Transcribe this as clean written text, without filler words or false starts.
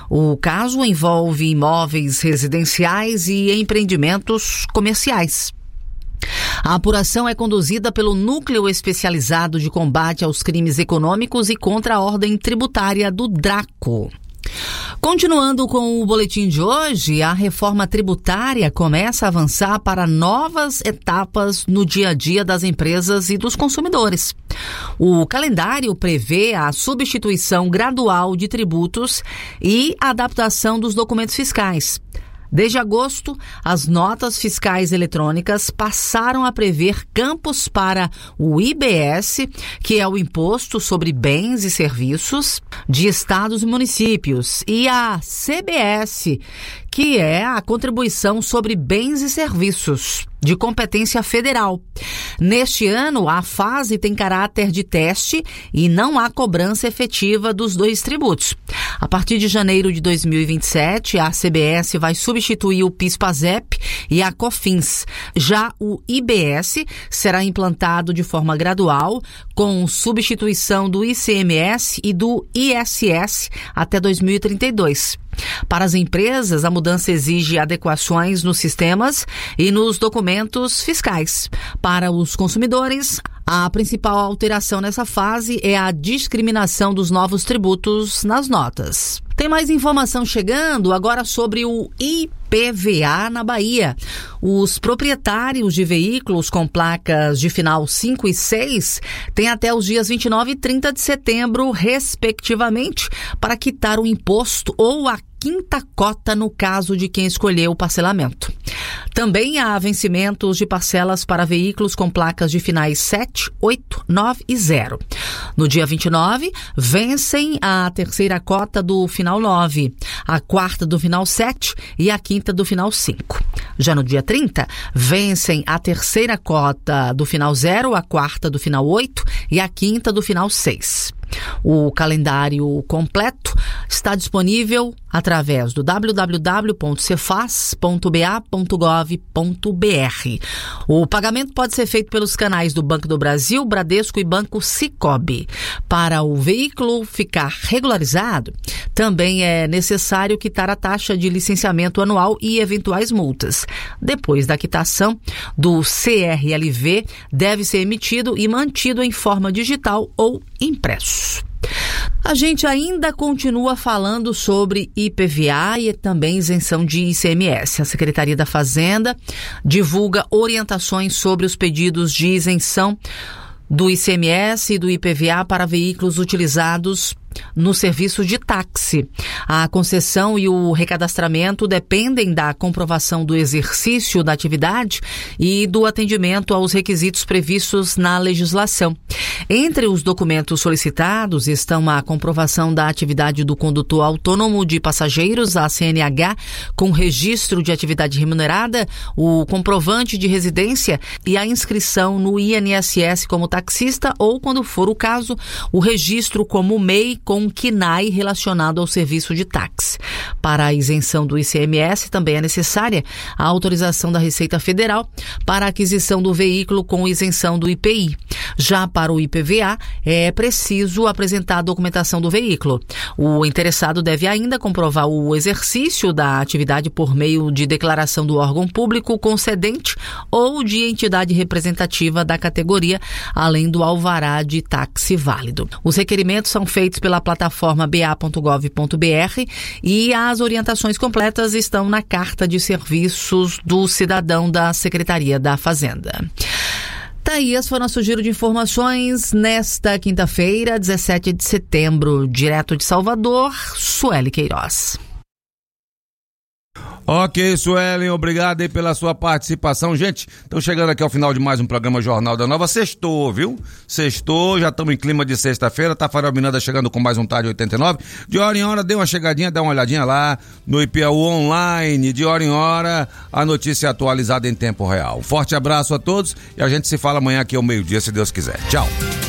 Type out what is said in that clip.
O caso envolve imóveis residenciais e empreendimentos comerciais. A apuração é conduzida pelo Núcleo Especializado de Combate aos Crimes Econômicos e contra a Ordem Tributária do DRACO. Continuando com o boletim de hoje, a reforma tributária começa a avançar para novas etapas no dia a dia das empresas e dos consumidores. O calendário prevê a substituição gradual de tributos e a adaptação dos documentos fiscais. Desde agosto, as notas fiscais eletrônicas passaram a prever campos para o IBS, que é o Imposto sobre Bens e Serviços de Estados e Municípios, e a CBS, que é a Contribuição sobre Bens e Serviços, de competência federal. Neste ano, a fase tem caráter de teste e não há cobrança efetiva dos dois tributos. A partir de janeiro de 2027, a CBS vai substituir o PIS/PASEP e a COFINS. Já o IBS será implantado de forma gradual, com substituição do ICMS e do ISS até 2032. Para as empresas, a mudança exige adequações nos sistemas e nos documentos fiscais. Para os consumidores, a principal alteração nessa fase é a discriminação dos novos tributos nas notas. Tem mais informação chegando agora sobre o IPVA na Bahia. Os proprietários de veículos com placas de final 5 e 6 têm até os dias 29 e 30 de setembro, respectivamente, para quitar o imposto ou a quinta cota no caso de quem escolher o parcelamento. Também há vencimentos de parcelas para veículos com placas de finais 7, 8, 9 e 0. No dia 29, vencem a terceira cota do final 9, a quarta do final 7 e a quinta do final 5. Já no dia 30, vencem a terceira cota do final 0, a quarta do final 8 e a quinta do final 6. O calendário completo está disponível através do www.cefaz.ba.gov.br. O pagamento pode ser feito pelos canais do Banco do Brasil, Bradesco e Banco Sicoob. Para o veículo ficar regularizado, também é necessário quitar a taxa de licenciamento anual e eventuais multas. Depois da quitação do CRLV, deve ser emitido e mantido em forma digital ou impresso. A gente ainda continua falando sobre IPVA e também isenção de ICMS. A Secretaria da Fazenda divulga orientações sobre os pedidos de isenção do ICMS e do IPVA para veículos utilizados no serviço de táxi. A concessão e o recadastramento dependem da comprovação do exercício da atividade e do atendimento aos requisitos previstos na legislação. Entre os documentos solicitados estão a comprovação da atividade do condutor autônomo de passageiros, a CNH, com registro de atividade remunerada, o comprovante de residência e a inscrição no INSS como taxista ou, quando for o caso, o registro como MEI com KNAI relacionado ao serviço de táxi. Para a isenção do ICMS também é necessária a autorização da Receita Federal para a aquisição do veículo com isenção do IPI. Já para o IPVA, é preciso apresentar a documentação do veículo. O interessado deve ainda comprovar o exercício da atividade por meio de declaração do órgão público concedente ou de entidade representativa da categoria, além do alvará de táxi válido. Os requerimentos são feitos pela plataforma ba.gov.br e as orientações completas estão na Carta de Serviços do Cidadão da Secretaria da Fazenda. Tá aí, esse foi o nosso giro de informações nesta quinta-feira, 17 de setembro, direto de Salvador, Sueli Queiroz. Ok, Suelen, obrigado aí pela sua participação. Gente, estamos chegando aqui ao final de mais um programa Jornal da Nova. Sextou, viu? Sextou, já estamos em clima de sexta-feira. Tafarel Miranda chegando com mais um Tarde 89. De hora em hora, dê uma chegadinha, dá uma olhadinha lá no IPAU Online. De hora em hora, a notícia atualizada em tempo real. Forte abraço a todos e a gente se fala amanhã aqui ao meio-dia, se Deus quiser. Tchau.